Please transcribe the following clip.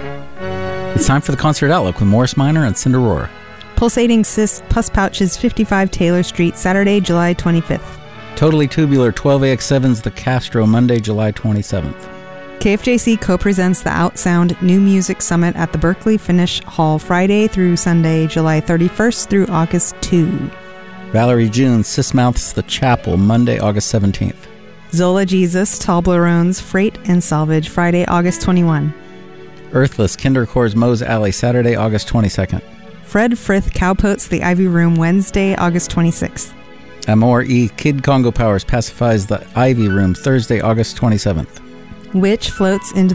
It's time for the Concert Outlook with Morris Minor and Cinderora. Pulsating Cyst Pus Pouches, 55 Taylor Street, Saturday, July 25th. Totally Tubular, 12AX7's The Castro, Monday, July 27th. KFJC co-presents the Outsound New Music Summit at the Berkeley Finnish Hall, Friday through Sunday, July 31st through August 2. Valerie June, Sismouth's The Chapel, Monday, August 17th. Zola Jesus, Toblerone's Freight and Salvage, Friday, August 21. Earthless, Kindercore's Moe's Alley, Saturday, August 22nd. Fred Frith, Cowpoats, The Ivy Room, Wednesday, August 26th. Amor E. Kid Congo Powers pacifies The Ivy Room, Thursday, August 27th. Witch floats into